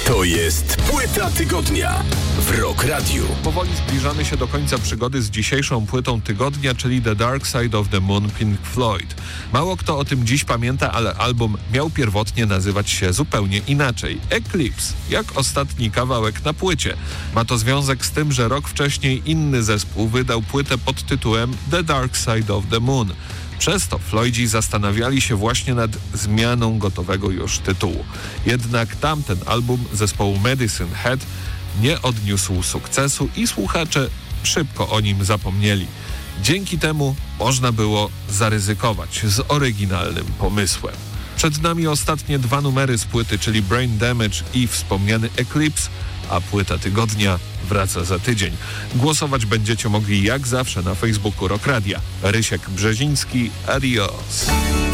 To jest płyta tygodnia w Rock Radiu. Powoli zbliżamy się do końca przygody z dzisiejszą płytą tygodnia, czyli The Dark Side of the Moon Pink Floyd. Mało kto o tym dziś pamięta, ale album miał pierwotnie nazywać się zupełnie inaczej. Eclipse, jak ostatni kawałek na płycie. Ma to związek z tym, że rok wcześniej inny zespół wydał płytę pod tytułem The Dark Side of the Moon. Przez to Floydzi zastanawiali się właśnie nad zmianą gotowego już tytułu. Jednak tamten album zespołu Medicine Head nie odniósł sukcesu i słuchacze szybko o nim zapomnieli. Dzięki temu można było zaryzykować z oryginalnym pomysłem. Przed nami ostatnie 2 numery z płyty, czyli Brain Damage i wspomniany Eclipse, a płyta tygodnia wraca za tydzień. Głosować będziecie mogli jak zawsze na Facebooku Rock Radia. Rysiek Brzeziński, adios.